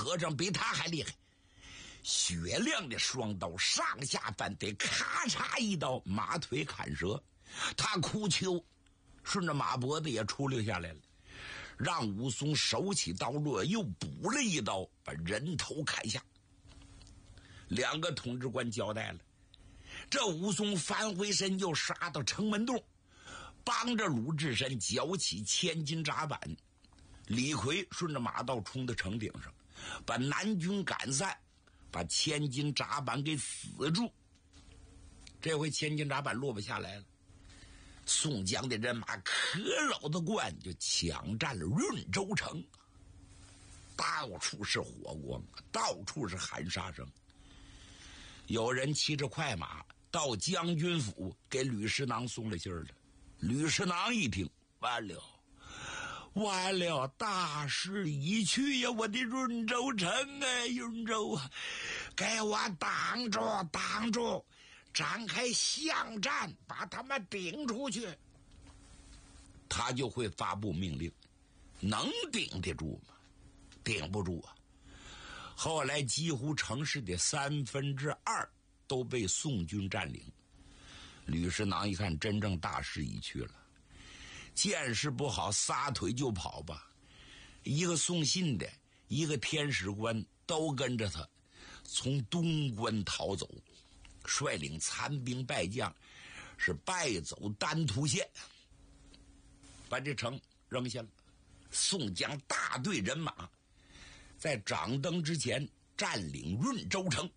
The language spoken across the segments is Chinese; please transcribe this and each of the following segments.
和尚比他还厉害，雪亮的双刀上下翻飞，咔嚓一刀，马腿砍折，他哭求，顺着马脖子也出溜下来了，让武松手起刀落，又补了一刀，把人头砍下。两个统治官交代了，这武松翻回身又杀到城门洞，帮着鲁智深绞起千斤闸板，李逵顺着马道冲到城顶上，把南军赶散，把千斤闸板给死住。这回千斤闸板落不下来了，宋江的人马可老的惯，就抢占了润州城，到处是火光，到处是喊杀声。有人骑着快马到将军府给吕师囊送了信儿了。吕师囊一听，完了，完了，大势已去呀！我的润州城啊，润州啊，给我挡住，挡住，展开巷战，把他们顶出去。他就会发布命令，能顶得住吗？顶不住啊！后来几乎城市的2/3都被宋军占领。吕师囊一看真正大势已去了，见势不好，撒腿就跑吧。一个送信的，一个天使官都跟着他从东关逃走，率领残兵败将是败走丹徒县，把这城扔下了。宋江大队人马在掌灯之前占领润州城。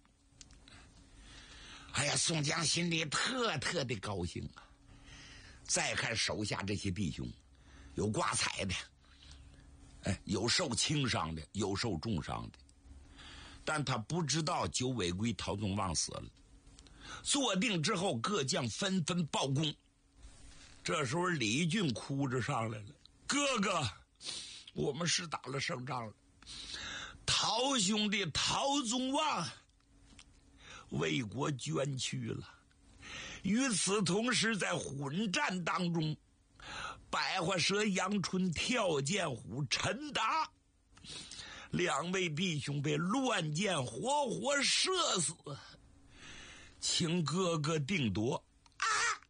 哎呀，宋江心里特的高兴啊！再看手下这些弟兄，有挂彩的，有受轻伤的，有受重伤的，但他不知道九尾龟陶宗旺死了。坐定之后，各将纷纷报功。这时候李俊哭着上来了：“哥哥，我们是打了胜仗了，陶兄弟陶宗旺为国捐躯了。与此同时，在混战当中，百花蛇杨春、跳涧虎陈达2位弟兄被乱箭活活射死，请哥哥定夺啊！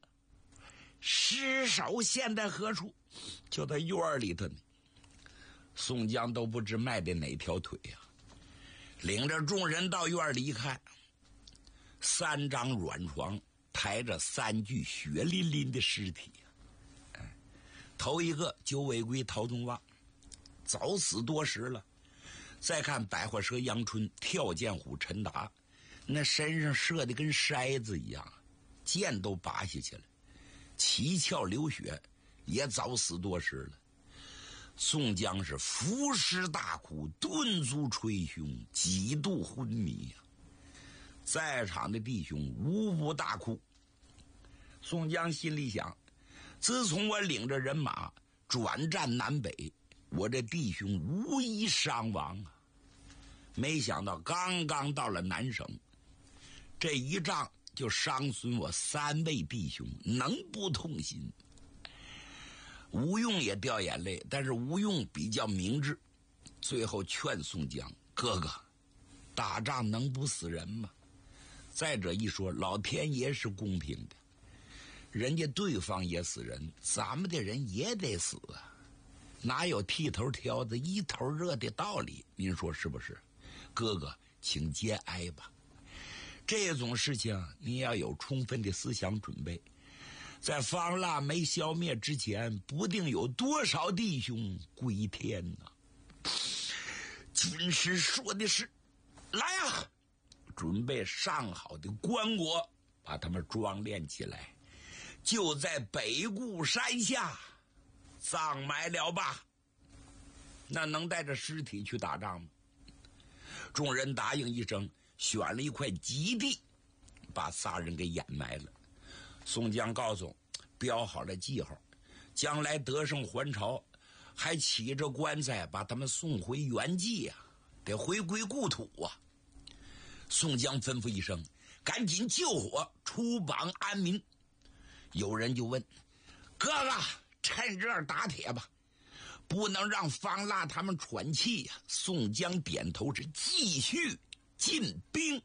尸首现在何处？就在院里头呢。”宋江都不知迈的哪条腿呀，领着众人到院里一看，3张软床抬着3具血淋淋的尸体。头一个九尾龟陶宗旺早死多时了，再看百花蛇杨春、跳涧虎陈达，那身上射的跟筛子一样，剑都拔下去了，七窍流血，也早死多时了。宋江是伏尸大哭，顿足捶胸，几度昏迷呀。在场的弟兄无不大哭。宋江心里想，自从我领着人马转战南北，我这弟兄无一伤亡啊。没想到刚刚到了南省，这一仗就伤损我3位弟兄，能不痛心？吴用也掉眼泪，但是吴用比较明智，最后劝宋江：“哥哥，打仗能不死人吗？再者一说，老天爷是公平的，人家对方也死人，咱们的人也得死啊，哪有剃头挑子一头热的道理？您说是不是？哥哥，请节哀吧。这种事情你要有充分的思想准备，在方腊没消灭之前，不定有多少弟兄归天呐。军师说的是，来啊，准备上好的棺椁，把他们装殓起来，就在北固山下葬埋了吧。那能带着尸体去打仗吗？众人答应一声，选了一块吉地，把仨人给掩埋了。宋江告诉标好了记号，将来得胜还朝，还骑着棺材把他们送回原籍啊，得回归故土啊。宋江吩咐一声，赶紧救火，出榜安民。有人就问：“哥哥，趁热打铁吧， 不能让方腊他们喘气呀。宋江点头是继续进兵。